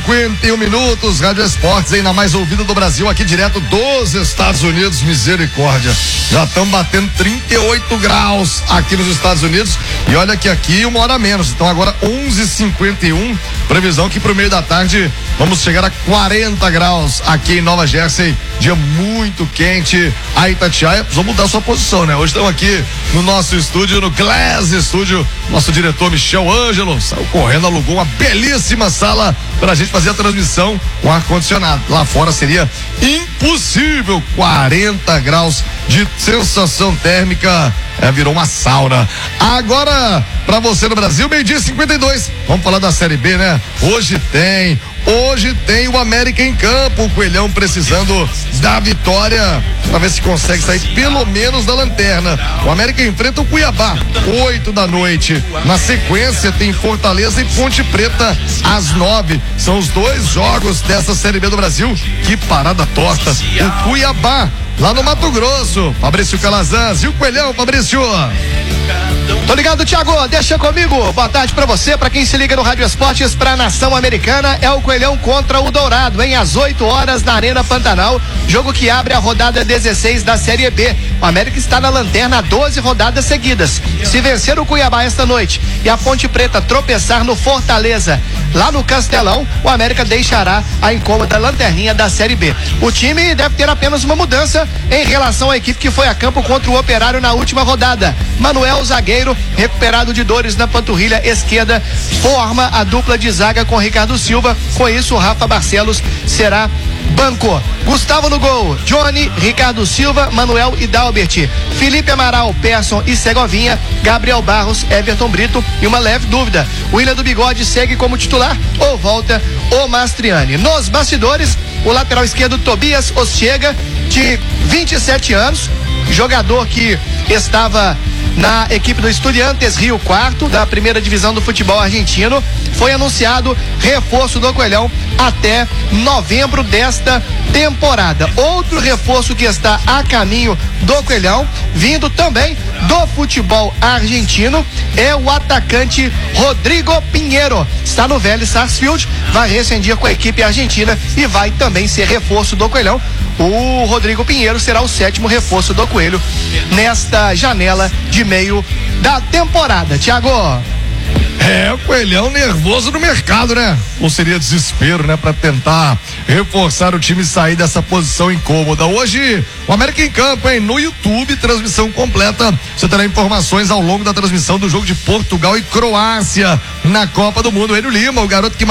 51 minutos, Rádio Esportes, ainda mais ouvida do Brasil, aqui direto dos Estados Unidos, misericórdia. Já estamos batendo 38 graus aqui nos Estados Unidos e olha que aqui 1 hora menos, então agora 11h51, previsão que pro meio da tarde vamos chegar a 40 graus aqui em Nova Jersey, dia muito quente. A Itatiaia precisou mudar sua posição, né? Hoje estamos aqui no nosso estúdio, no Glass Studio, nosso diretor Michel Ângelo saiu correndo, alugou uma belíssima sala pra gente fazer a transmissão com ar-condicionado. Lá fora seria impossível, 40 graus de sensação térmica, virou uma sauna. Agora, pra você no Brasil, 12h52, vamos falar da Série B, né? Hoje tem o América em campo, o Coelhão precisando da vitória para ver se consegue sair pelo menos da lanterna. O América enfrenta o Cuiabá, 8 da noite. Na sequência tem Fortaleza e Ponte Preta às 9. São os 2 jogos dessa Série B do Brasil. Que parada torta. O Cuiabá, lá no Mato Grosso. Fabrício Calazans e o Coelhão, Fabrício. Tô ligado, Thiago, deixa comigo. Boa tarde pra você, pra quem se liga no Rádio Esportes pra Nação Americana, é o Coelhão contra o Dourado, hein? Às 8 horas na Arena Pantanal, jogo que abre a rodada 16 da Série B. O América está na lanterna há 12 rodadas seguidas. Se vencer o Cuiabá esta noite e a Ponte Preta tropeçar no Fortaleza, lá no Castelão, o América deixará a incômoda lanterninha da Série B. O time deve ter apenas uma mudança em relação à equipe que foi a campo contra o Operário na última rodada. Manuel, zagueiro, recuperado de dores na panturrilha esquerda, forma a dupla de zaga com Ricardo Silva. Com isso, o Rafa Barcelos será banco. Gustavo no gol, Johnny, Ricardo Silva, Manuel e Dalbert, Felipe Amaral, Persson e Segovinha, Gabriel Barros, Everton Brito e uma leve dúvida: William do Bigode segue como titular ou volta o Mastriani? Nos bastidores, o lateral esquerdo Tobias Ostiega, de 27 anos, jogador que estava na equipe do Estudiantes Rio Quarto, da primeira divisão do futebol argentino, foi anunciado reforço do Coelhão até novembro desta temporada. Outro reforço que está a caminho do Coelhão, vindo também do futebol argentino, é o atacante Rodrigo Pinheiro. Está no Vélez Sarsfield, vai rescindir com a equipe argentina e vai também ser reforço do Coelhão. O Rodrigo Pinheiro será o 7º reforço do Coelho nesta janela de meio da temporada. Thiago. O Coelhão nervoso no mercado, né? Ou seria desespero, né? Pra tentar reforçar o time e sair dessa posição incômoda. Hoje, o América em campo, hein? No YouTube, transmissão completa. Você terá informações ao longo da transmissão do jogo de Portugal e Croácia na Copa do Mundo. Enio Lima, o garoto que